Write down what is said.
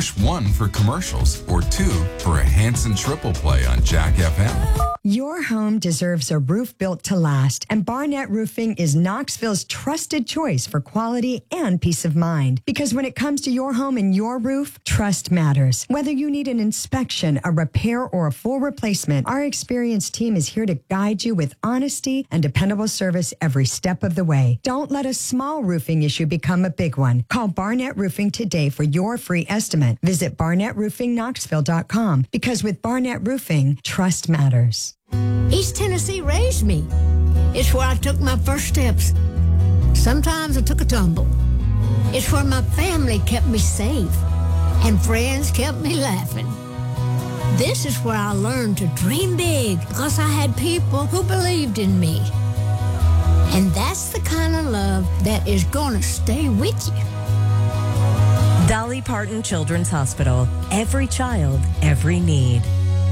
Push 1 for commercials or 2 for a Hanson triple play on Jack FM. Your home deserves a roof built to last, and Barnett Roofing is Knoxville's trusted choice for quality and peace of mind. Because when it comes to your home and your roof, trust matters. Whether you need an inspection, a repair, or a full replacement, our experienced team is here to guide you with honesty and dependable service every step of the way. Don't let a small roofing issue become a big one. Call Barnett Roofing today for your free estimate. Visit BarnettRoofingKnoxville.com, because with Barnett Roofing, trust matters. East Tennessee raised me. It's where I took my first steps. Sometimes I took a tumble. It's where my family kept me safe and friends kept me laughing. This is where I learned to dream big because I had people who believed in me. And that's the kind of love that is going to stay with you. Dolly Parton Children's Hospital. Every child, every need.